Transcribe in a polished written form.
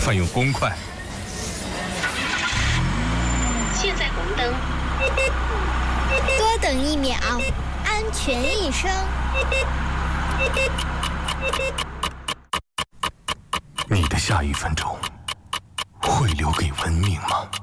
烦用公筷。 现在红灯， 多等1秒，安全一生。 你的下1分钟会留给文明吗？